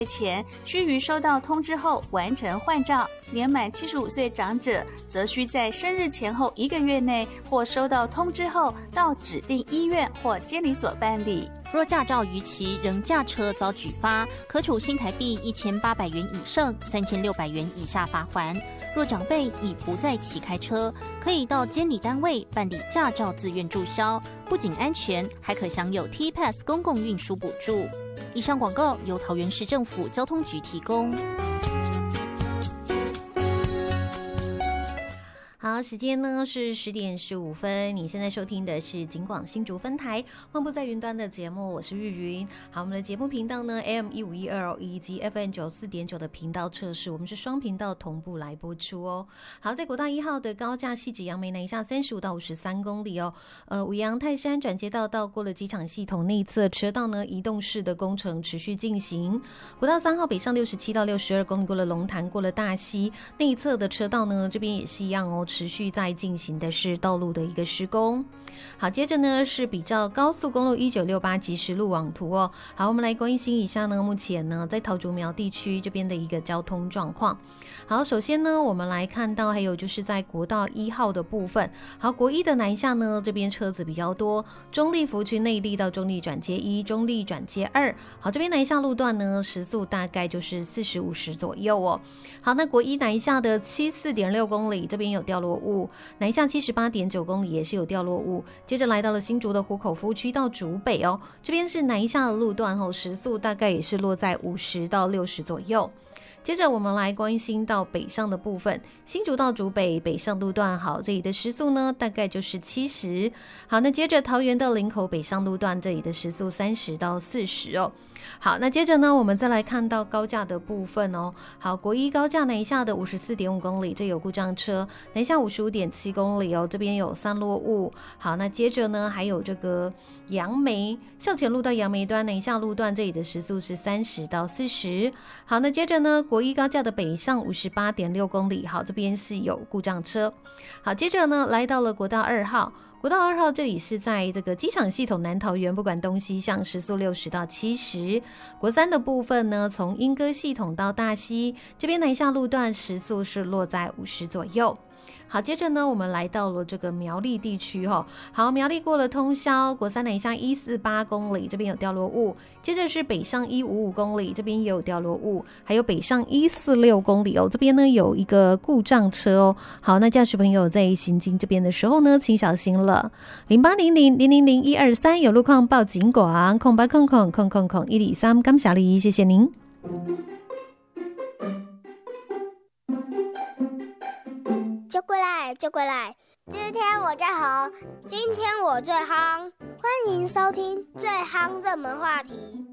前须于收到通知后完成换照，年满75岁长者则需在生日前后1个月内或收到通知后到指定医院或监理所办理。 若驾照逾期仍驾车遭举发，可处新台币1800元以上3600元以下罚锾。若长辈已不在骑开车，可以到监理单位办理驾照自愿注销，不仅安全，还可享有 T-Pass 公共运输补助。以上广告由桃园市政府交通局提供。好，时间呢是10点15分，你现在收听的是警广新竹分台漫步在云端的节目，我是玉云。好，我们的节目频道呢 AM1512 以及 FM94.9 的频道测试，我们是双频道同步来播出哦。好，在国道1号的高架汐止杨梅南下35到53公里哦。五杨泰山转接道到过了机场系统内侧车道呢，移动式的工程持续进行。国道3号北上67到62公里过了龙潭，过了大溪内侧的车道呢，这边也是一样哦。持续在进行的是道路的一个施工。好，接着呢是比照高速公路1968即时路网图哦。好，我们来关心一下呢，目前呢在桃竹苗地区这边的一个交通状况。好，首先呢我们来看到还有就是在国道1号的部分。好，国一的南下呢这边车子比较多，中立福区内壢到中立转接1，中立转接2。好，这边南下路段呢时速大概就是40-50左右哦。好，那国一南下的74.6公里这边有掉落物，南下78.9公里也是有掉落物。接着来到了新竹的湖口夫区到竹北哦，这边是南下的路段后，时速大概也是落在50到60左右。接着我们来关心到北上的部分，新竹到竹北北上路段，好，这里的时速呢大概就是70。好，那接着桃园到林口北上路段，这里的时速30到40哦。好，那接着呢我们再来看到高架的部分哦。好，国一高架南下的54.5公里，这有故障车，南下55.7公里哦，这边有散落物。好，那接着呢还有这个杨梅向前路到杨梅端南下路段，这里的时速是30到40。好，那接着呢国一高架的北上58.6公里，好，这边是有故障车。好，接着呢来到了国道2号。国道2号这里是在这个机场系统南桃园，不管东西向，时速60到70。国3的部分呢，从莺歌系统到大溪，这边南下路段时速是落在50左右。好，接着呢我们来到了这个苗栗地区哦。好，苗栗过了通霄，国3南下148公里，这边有掉落物。接着是北上155公里，这边也有掉落物，还有北上146公里哦，这边呢有一个故障车哦。好，那驾驶朋友在行经这边的时候呢，请小心了。0800000123有路况报警广，0800000123，感谢你，谢谢您。 就过来，就过来！今天我最红，今天我最夯，欢迎收听最夯热门话题。